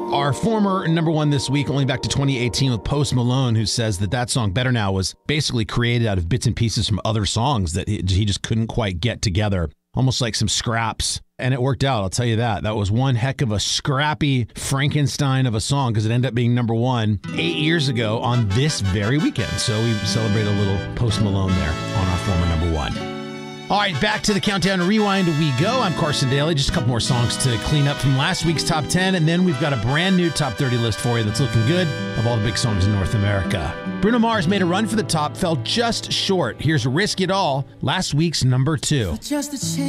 Our former number one this week, only back to 2018 with Post Malone, who says that song Better Now was basically created out of bits and pieces from other songs that he just couldn't quite get together. Almost like some scraps. And it worked out, I'll tell you that. That was one heck of a scrappy Frankenstein of a song because it ended up being number one 8 years ago on this very weekend. So we celebrate a little Post Malone there on our former number one. All right, back to the Countdown Rewind we go. I'm Carson Daly. Just a couple more songs to clean up from last week's top 10, and then we've got a brand new top 30 list for you that's looking good of all the big songs in North America. Bruno Mars made a run for the top, fell just short. Here's Risk It All, last week's number 2. Just a chance.